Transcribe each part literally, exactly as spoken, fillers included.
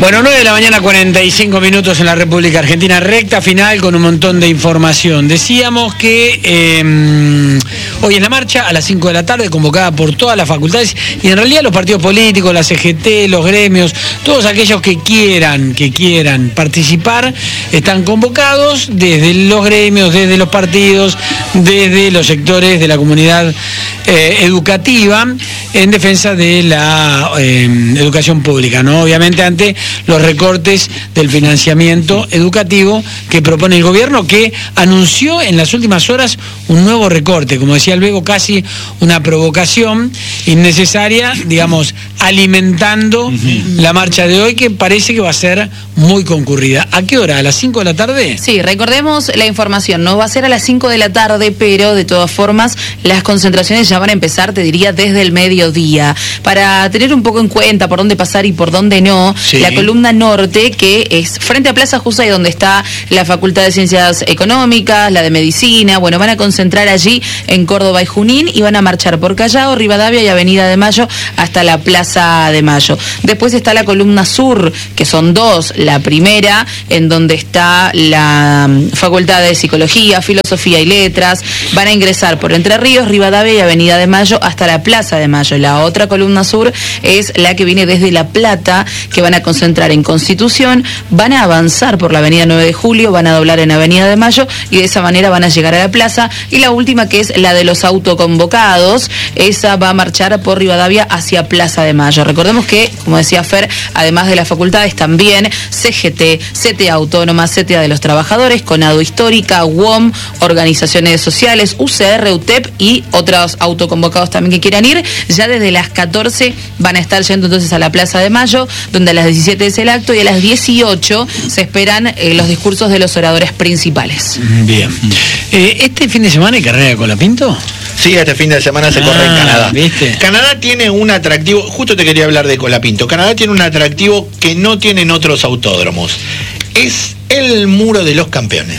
Bueno, nueve de la mañana, cuarenta y cinco minutos en la República Argentina, recta final con un montón de información. Decíamos que eh, hoy es la marcha a las cinco de la tarde, convocada por todas las facultades y en realidad los partidos políticos, la C G T, los gremios, todos aquellos que quieran, que quieran participar, están convocados desde los gremios, desde los partidos, desde los sectores de la comunidad eh, educativa en defensa de la eh, educación pública, ¿no? Obviamente ante los recortes del financiamiento educativo que propone el gobierno, que anunció en las últimas horas un nuevo recorte, como decía el Bego, casi una provocación innecesaria, digamos, alimentando uh-huh. la marcha de hoy, que parece que va a ser muy concurrida. ¿A qué hora? ¿A las cinco de la tarde? Sí, recordemos la información, no va a ser a las cinco de la tarde, pero de todas formas las concentraciones ya van a empezar, te diría, desde el mediodía. Para tener un poco en cuenta por dónde pasar y por dónde no, sí. La columna norte, que es frente a Plaza Justa y donde está la Facultad de Ciencias Económicas, la de Medicina, bueno, van a concentrar allí en Córdoba y Junín y van a marchar por Callao, Rivadavia y Avenida de Mayo hasta la Plaza de Mayo. Después está la columna sur, que son dos, la primera en donde está la Facultad de Psicología, Filosofía y Letras, van a ingresar por Entre Ríos, Rivadavia y Avenida de Mayo hasta la Plaza de Mayo. La otra columna sur es la que viene desde La Plata, que van a concentrar en Constitución, van a avanzar por la Avenida nueve de Julio, van a doblar en Avenida de Mayo y de esa manera van a llegar a la plaza. Y la última, que es la de los autoconvocados, esa va a marchar por Rivadavia hacia Plaza de Mayo. Recordemos que, como decía Fer, además de las facultades, también C G T, C T A Autónoma, C T A de los Trabajadores, CONADO Histórica, U O M, organizaciones sociales, U C R, U T E P y otros autoconvocados también que quieran ir. Ya desde las catorce van a estar yendo entonces a la Plaza de Mayo, donde a las diecisiete es el acto y a las dieciocho se esperan eh, los discursos de los oradores principales. Bien. Eh, ¿Este fin de semana hay carrera de Colapinto? Sí, este fin de semana se ah, corre en Canadá. ¿Viste? Canadá tiene un atractivo, justo te quería hablar de Colapinto, Canadá tiene un atractivo que no tienen otros autódromos. Es el Muro de los Campeones.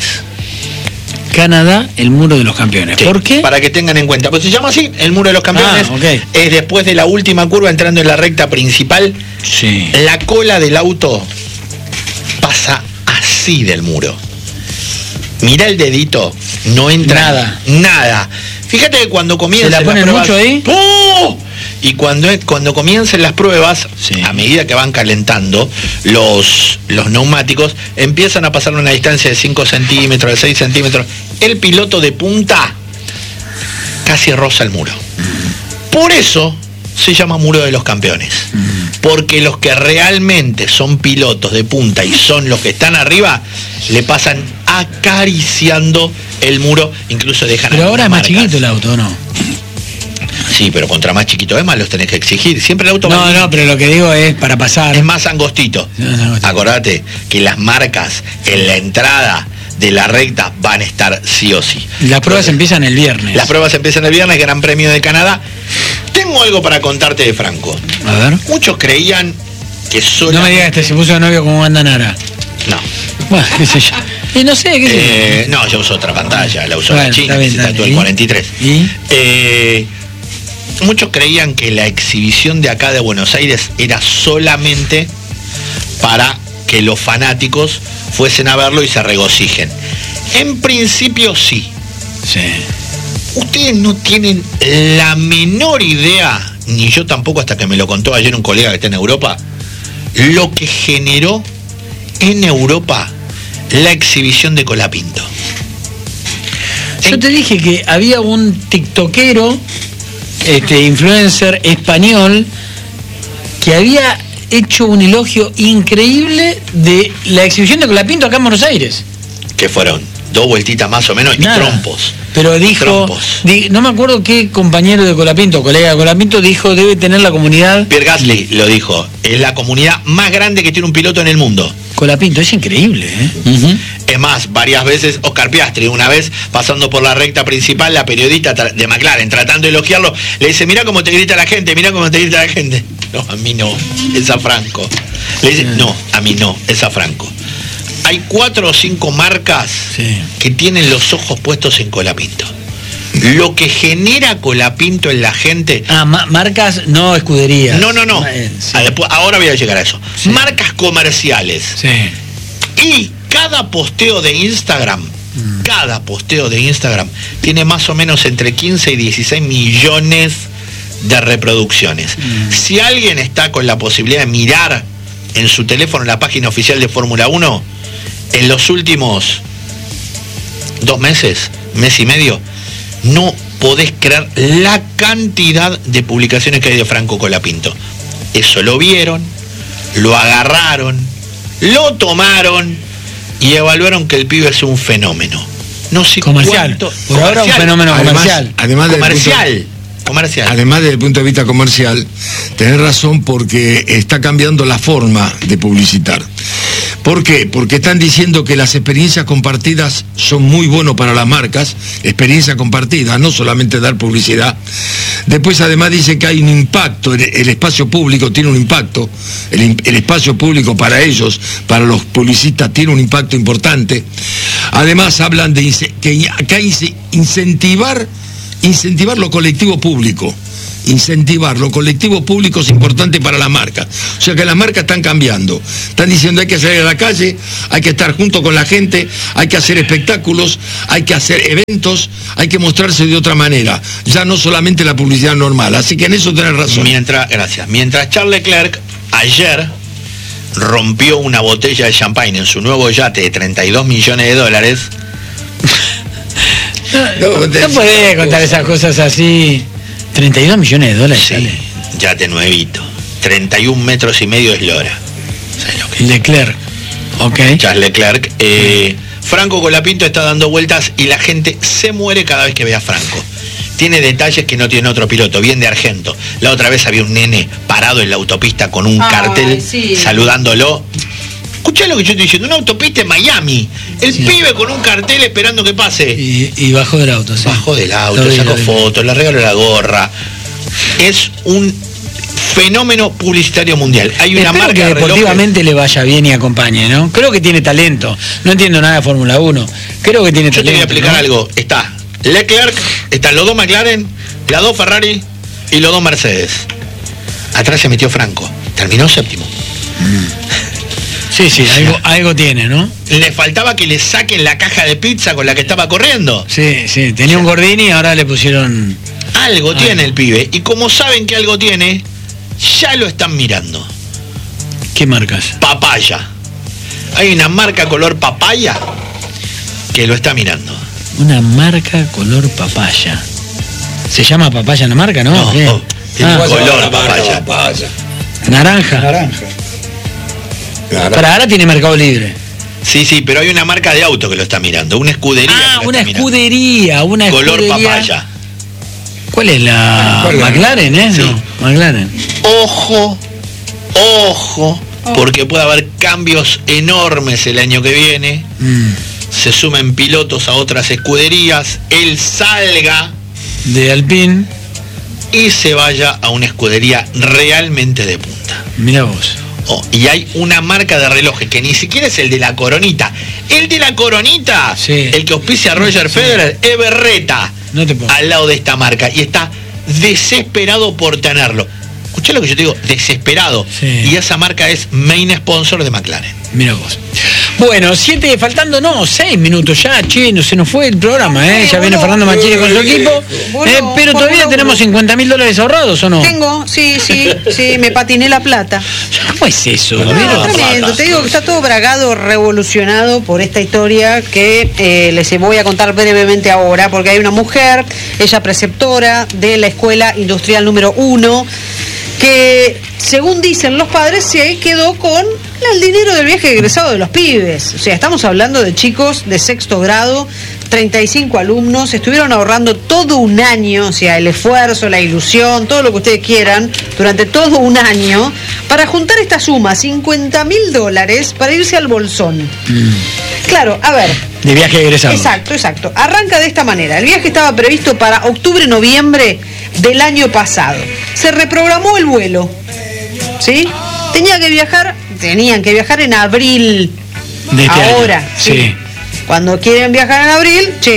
Canadá, el Muro de los Campeones. Sí, ¿por qué? Para que tengan en cuenta. Pues se llama así, el Muro de los Campeones. Ah, okay. Es después de la última curva, entrando en la recta principal. Sí. La cola del auto pasa así del muro. Mirá el dedito, no entra nada. Nada. Fíjate que cuando comienzan las pruebas... ¿Se la ponen mucho ahí? ¡Oh! Y cuando, cuando comiencen las pruebas, sí. a medida que van calentando los, los neumáticos, empiezan a pasar una distancia de cinco centímetros, de seis centímetros. El piloto de punta casi roza el muro. Por eso se llama Muro de los Campeones. Porque los que realmente son pilotos de punta y son los que están arriba, le pasan acariciando el muro, incluso dejan... Pero ahora es más chiquito el auto, ¿no? Sí, pero contra más chiquito es más los tenés que exigir. Siempre el auto... No, no, pero lo que digo es para pasar. Es más angostito. No, no, no. Acordate que las marcas en la entrada de la recta van a estar sí o sí. Las pruebas Entonces, empiezan el viernes. Las pruebas empiezan el viernes, Gran Premio de Canadá. Tengo algo para contarte de Franco. A ver. Muchos creían que solo... No me digas que este se puso de novio con Wanda Nara. No. Bueno, qué sé yo. Y no sé, qué sé eh, yo. No, yo uso otra pantalla, la usó bueno, la China, bien, se tatuó el cuarenta y tres. ¿Y? Eh, muchos creían que la exhibición de acá de Buenos Aires era solamente para que los fanáticos fuesen a verlo y se regocijen. En principio sí. Sí. Ustedes no tienen la menor idea, ni yo tampoco hasta que me lo contó ayer un colega que está en Europa, lo que generó en Europa la exhibición de Colapinto. Yo te dije que había un tiktokero, este influencer español, que había hecho un elogio increíble de la exhibición de Colapinto acá en Buenos Aires. Que fueron dos vueltitas más o menos. Nada. Y trompos. Pero dijo, trompos. Di, no me acuerdo qué compañero de Colapinto, colega de Colapinto, dijo, debe tener la comunidad... Pierre Gasly lo dijo, es la comunidad más grande que tiene un piloto en el mundo. Colapinto, es increíble, ¿eh? Uh-huh. Es más, varias veces Oscar Piastri, una vez pasando por la recta principal, la periodista de McLaren, tratando de elogiarlo, le dice, mirá cómo te grita la gente, mirá cómo te grita la gente. No, a mí no, es a Franco. Le dice, no, a mí no, es a Franco. Hay cuatro o cinco marcas sí. que tienen los ojos puestos en Colapinto. lo que genera Colapinto en la gente. Ah, ma marcas, no escuderías. No, no, no. Eh, sí. ah, después, ahora voy a llegar a eso. Sí. Marcas comerciales. Sí. Y cada posteo de Instagram, mm. cada posteo de Instagram tiene más o menos entre quince y dieciséis millones de reproducciones. Mm. Si alguien está con la posibilidad de mirar en su teléfono la página oficial de Fórmula uno, en los últimos dos meses, mes y medio, no podés creer la cantidad de publicaciones que hay de Franco Colapinto. Eso lo vieron, lo agarraron, lo tomaron y evaluaron que el pibe es un fenómeno. No sé comercial. cuánto. Por ahora un fenómeno además, comercial. Además comercial. Punto, comercial. Además desde el punto de vista comercial, tenés razón porque está cambiando la forma de publicitar. ¿Por qué? Porque están diciendo que las experiencias compartidas son muy buenos para las marcas, experiencia compartida, no solamente dar publicidad. Después además dice que hay un impacto, el, el espacio público tiene un impacto, el, el espacio público para ellos, para los publicistas, tiene un impacto importante. Además hablan de que acá dice incentivar, incentivar lo colectivo público. Incentivar lo colectivo público es importante para la marca. O sea que las marcas están cambiando. Están diciendo hay que salir a la calle, hay que estar junto con la gente, hay que hacer espectáculos, hay que hacer eventos, hay que mostrarse de otra manera. Ya no solamente la publicidad normal. Así que en eso tenés razón. Mientras, gracias. Mientras Charles Leclerc ayer rompió una botella de champagne en su nuevo yate de treinta y dos millones de dólares. No, no, no podés contar esas cosas así. treinta y dos millones de dólares. Sí, yate nuevito. treinta y un metros y medio de eslora. ¿Sabes lo que es? Leclerc. Ok. Charles Leclerc. Eh, Franco Colapinto está dando vueltas y la gente se muere cada vez que ve a Franco. Tiene detalles que no tiene otro piloto, bien de Argento. La otra vez había un nene parado en la autopista con un Ay, cartel sí. saludándolo. Escuchá lo que yo estoy diciendo, una autopista en Miami. El sí. pibe con un cartel esperando que pase. Y, y bajó del auto, sí. Bajó del auto, lo sacó fotos, le regaló la gorra. Es un fenómeno publicitario mundial. Hay una Espero marca que de deportivamente relojes. le vaya bien y acompañe, ¿no? Creo que tiene talento. No entiendo nada de Fórmula uno. Creo que tiene yo talento. Yo te voy a explicar, ¿no?, algo. Está Leclerc, están los dos McLaren, las dos Ferrari y los dos Mercedes. Atrás se metió Franco. Terminó séptimo. Mm. Sí, sí, algo, algo tiene, ¿no? Le faltaba que le saquen la caja de pizza con la que estaba corriendo. Sí, sí, tenía un Gordini y ahora le pusieron... Algo, algo tiene el pibe. Y como saben que algo tiene, ya lo están mirando. ¿Qué marcas? Papaya. Hay una marca color papaya que lo está mirando. Una marca color papaya. ¿Se llama papaya la marca, no? No, oh, tiene ah, color papaya. papaya. Naranja. Naranja. Claro. Para ahora tiene Mercado Libre. Sí, sí, pero hay una marca de auto que lo está mirando, una escudería. Ah, una escudería, una color escudería. papaya. ¿Cuál es la ¿Cuál McLaren, eh? Sí. No, McLaren. Ojo, ojo, oh. porque puede haber cambios enormes el año que viene. Mm. Se sumen pilotos a otras escuderías, él salga de Alpine y se vaya a una escudería realmente de punta. Mira vos. Oh, y hay una marca de relojes que ni siquiera es el de la Coronita. El de la Coronita, sí. el que auspicia a Roger sí. Federer, es Berreta, no te puedo. al lado de esta marca. Y está desesperado por tenerlo. Escuchá lo que yo te digo, desesperado. Sí. Y esa marca es main sponsor de McLaren. Mira vos. Bueno, siete, faltando no, seis minutos ya, che, no se nos fue el programa, ¿eh? Ya viene Fernando Manchini con su equipo. Bueno, eh, pero todavía bueno, tenemos cincuenta mil dólares ahorrados, ¿o no? Tengo, sí, sí, sí, me patiné la plata. ¿Cómo es eso? No, no, tremendo, te digo que está todo bragado, revolucionado por esta historia que eh, les voy a contar brevemente ahora, porque hay una mujer, ella preceptora de la Escuela Industrial número uno, que según dicen los padres se quedó con el dinero del viaje egresado de los pibes. O sea, estamos hablando de chicos de sexto grado, treinta y cinco alumnos, estuvieron ahorrando todo un año, o sea, el esfuerzo, la ilusión, todo lo que ustedes quieran, durante todo un año, para juntar esta suma, cincuenta mil dólares, para irse al Bolsón. Mm. Claro, a ver. De viaje egresado. Exacto, exacto. Arranca de esta manera. El viaje estaba previsto para octubre-noviembre del año pasado. Se reprogramó el vuelo, ¿sí? Tenía que viajar, tenían que viajar en abril. De este ahora, año. ¿sí? Sí. Cuando quieren viajar en abril, che,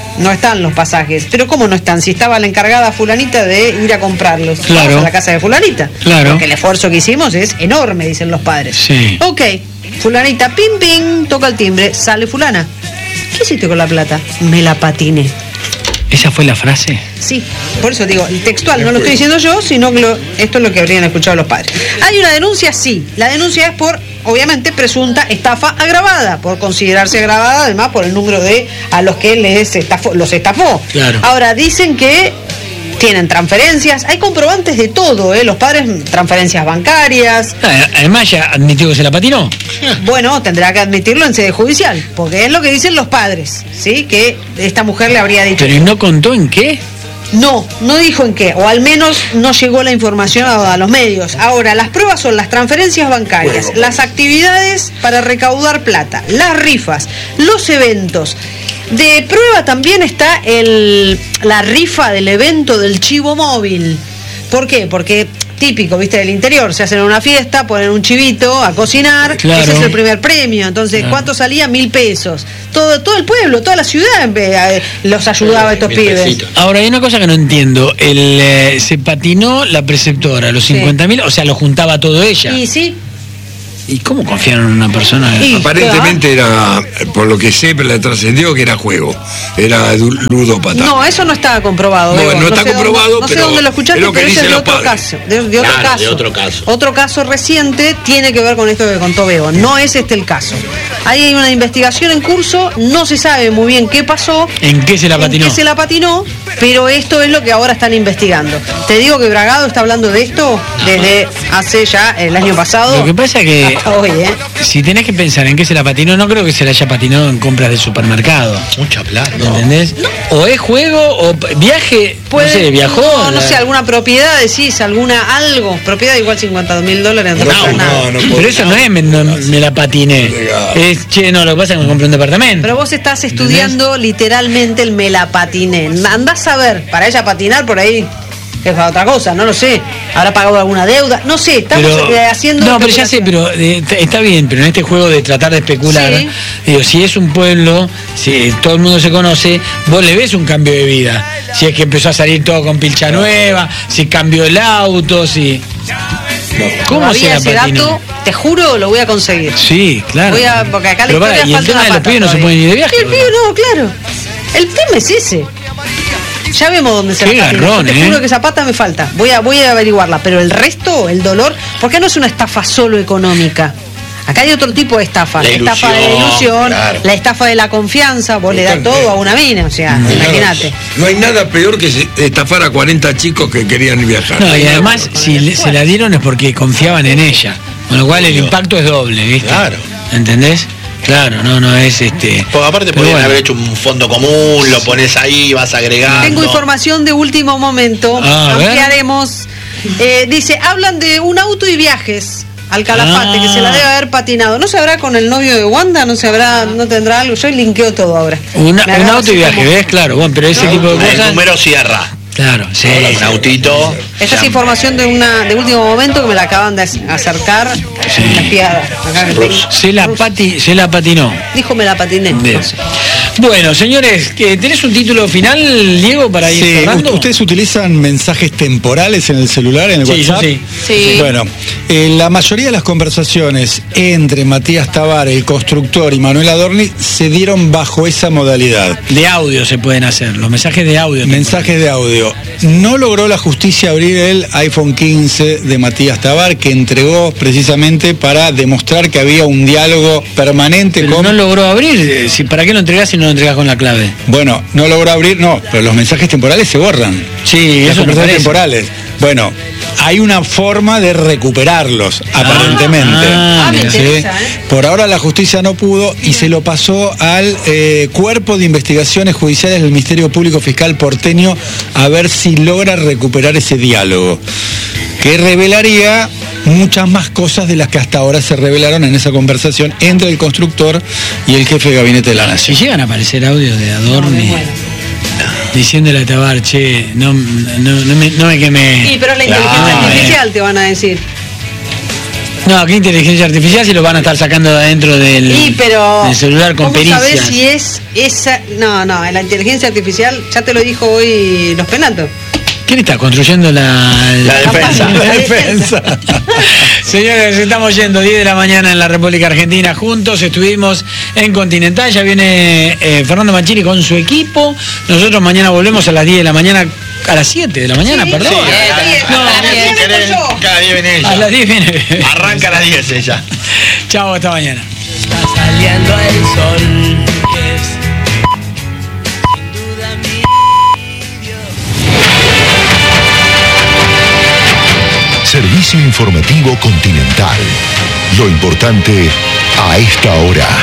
no están los pasajes. Pero ¿cómo no están? Si estaba la encargada fulanita de ir a comprarlos. Claro. Vamos a la casa de fulanita. Claro. Porque el esfuerzo que hicimos es enorme, dicen los padres. Sí. Ok, fulanita, pim, pim, toca el timbre, sale fulana. ¿Qué hiciste con la plata? Me la patiné. ¿Esa fue la frase? Sí, por eso digo, el textual no lo estoy diciendo yo, sino que lo, esto es lo que habrían escuchado los padres. ¿Hay una denuncia? Sí. La denuncia es por, obviamente, presunta estafa agravada, por considerarse agravada, además por el número de a los que les estafó, los estafó. Claro. Ahora, dicen que tienen transferencias, hay comprobantes de todo, ¿eh? Los padres, transferencias bancarias. Ah, además ya admitió que se la patinó. Bueno, tendrá que admitirlo en sede judicial, porque es lo que dicen los padres, ¿sí? Que esta mujer le habría dicho. Pero ¿y no contó en qué? No, no dijo en qué, o al menos no llegó la información a, a los medios. Ahora, las pruebas son las transferencias bancarias, bueno, las actividades para recaudar plata, las rifas, los eventos. De prueba también está el, la rifa del evento del chivo móvil. ¿Por qué? Porque típico, viste, del interior, se hacen una fiesta, ponen un chivito a cocinar, claro, ese es el primer premio. Entonces, claro, ¿cuánto salía? Mil pesos. Todo, todo el pueblo, toda la ciudad eh, los ayudaba a estos pibes. Pesitos. Ahora, hay una cosa que no entiendo. El, eh, se patinó la preceptora, los cincuenta mil, sí, o sea, lo juntaba todo ella. Y sí. ¿Y cómo confiaron en una persona? Y, aparentemente era, por lo que sé, pero le trascendió que era juego, era ludópata. No, eso no está comprobado. No, Diego. no, no está comprobado, dónde, no pero sé dónde lo escuchaste, es pero ese es de otro padres. caso. De, de, otro claro, caso. de otro caso. Otro caso reciente tiene que ver con esto que contó Bebo. No es este el caso. Ahí hay una investigación en curso, no se sabe muy bien qué pasó. ¿En qué se la patinó? En qué se la patinó, pero esto es lo que ahora están investigando. Te digo que Bragado está hablando de esto desde hace ya el año pasado. Lo que pasa es que hoy, ¿eh? si tenés que pensar en qué se la patinó, no creo que se la haya patinado en compras de supermercado. Mucha plata. ¿Me entendés? O es juego, o viaje, Puede, no sé, viajó. No, no la... sé, alguna propiedad, decís, alguna, algo. Propiedad igual cincuenta mil dólares. No, no, no, no, no, pero eso no es me, no, me la patiné. Es, che, no, lo que pasa es que me compré un departamento. Pero vos estás estudiando, ¿entendés?, literalmente el me la patiné. Andás a ver, para ella patinar por ahí, que es otra cosa, no lo sé. ¿Habrá pagado alguna deuda? No sé, estamos pero, eh, haciendo... No, pero ya sé, pero eh, está bien, pero en este juego de tratar de especular, sí, digo, si es un pueblo, si todo el mundo se conoce, vos le ves un cambio de vida. Si es que empezó a salir todo con pilcha nueva, si cambió el auto, si... ¿Cómo se la ese patinó? Dato, te juro, lo voy a conseguir. Sí, claro. Voy a, porque acá la pero historia para, y el tema de los pibes no se pueden ir de viaje. El pibe no, claro. El tema es ese. Ya vemos dónde se Qué la garrón, Te eh. juro que esa pata me falta. Voy a, voy a averiguarla. Pero el resto, el dolor, ¿por qué no es una estafa solo económica? Acá hay otro tipo de estafa. La, la estafa ilusión, de la ilusión, claro, la estafa de la confianza. Vos le das todo a una mina, o sea, no, imagínate. No hay nada peor que estafar a cuarenta chicos que querían viajar. No, y además, si le, se la dieron es porque confiaban en ella. Con lo cual el impacto es doble, ¿viste? Claro. ¿Entendés? Claro, no, no es este... Porque aparte podrían bueno. haber hecho un fondo común, lo pones ahí, vas agregando. Tengo información de último momento, ah, ampliaremos. Eh, dice, hablan de un auto y viajes al Calafate, ah, que se la debe haber patinado. ¿No se habrá con el novio de Wanda? ¿No se habrá, no tendrá algo? Yo linkeo todo ahora. Una, un auto y viaje, como... ¿ves? Claro, bueno, pero ese no, tipo de cosas... El número cierra. Claro, sí. Un autito. Esta es información de una de último momento que me la acaban de acercar. Sí. La espiada. Se la, pati, se la patinó. Dijo me la patiné. No sé. Bueno, señores, ¿tenés un título final, Diego, para ir sí, cerrando? ¿Ustedes utilizan mensajes temporales en el celular, en el sí, WhatsApp? Sí, sí. Bueno, eh, la mayoría de las conversaciones entre Matías Tabar, el constructor, y Manuel Adorni se dieron bajo esa modalidad. De audio se pueden hacer, los mensajes de audio. Mensajes de audio. No logró la justicia abrir el iPhone quince de Matías Tabar, que entregó precisamente para demostrar que había un diálogo permanente. Pero con... no logró abrir, si, ¿para qué lo entregás si no lo entregás con la clave? Bueno, no logró abrir, no, pero los mensajes temporales se borran. Sí, las eso conversaciones temporales. Bueno, hay una forma de recuperarlos, ah, aparentemente. Ah, me interesa, ¿sí? ¿eh? Por ahora la justicia no pudo y se lo pasó al eh, Cuerpo de Investigaciones Judiciales del Ministerio Público Fiscal porteño a ver si logra recuperar ese diálogo, que revelaría muchas más cosas de las que hasta ahora se revelaron en esa conversación entre el constructor y el jefe de gabinete de la Nación. Si llegan a aparecer audios de Adorni... No, diciéndole a Tabar, che, no, no, no, me, no me quemé. Sí, pero la inteligencia claro, artificial eh. te van a decir. No, ¿qué inteligencia artificial si lo van a estar sacando de adentro del, Sí, pero del celular con ¿cómo pericias? sabés si es esa? No, no, la inteligencia artificial, ya te lo dijo hoy los Penatos. ¿Quién está construyendo la, La defensa. La defensa. Señores, estamos yendo diez de la mañana en la República Argentina. Juntos estuvimos en Continental. Ya viene eh, Fernando Mancini con su equipo. Nosotros mañana volvemos a las diez de la mañana. A las siete de la mañana, Sí, perdón. Sí, a las diez, No, a las diez, bien, si querés, bien, yo. cada día viene ella. A las diez viene. Arranca a las diez ella. Chao, hasta mañana. Está saliendo el sol. Es sin duda mi Servicio informativo Continental. Lo importante a esta hora.